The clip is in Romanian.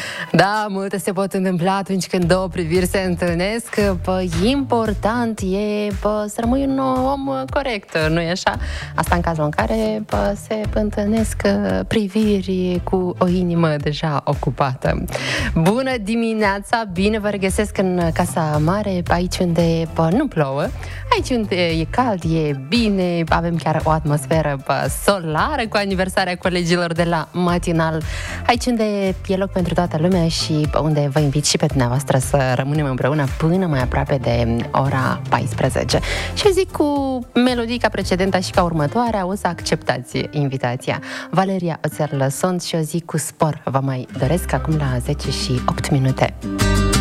Da, multe se pot întâmpla atunci când două priviri se întâlnesc. Important e să rămâi un om corect, nu-i așa? Asta în cazul în care se întâlnesc priviri cu o inimă deja ocupată. Bună dimineața, bine vă regăsesc în Casa Mare, aici unde nu plouă, aici unde e cald, e bine, avem chiar o atmosferă solară cu aniversarea colegilor de la matinal, aici unde e loc pentru toată lumea și unde vă invit și pe dumneavoastră să rămânem împreună până mai aproape de ora 14. Și zic cu melodii ca precedenta și ca următoarea, o să acceptați invitația. Valeria Oțel sunt și o zi cu spor vă mai doresc acum la 10 și 8 minute.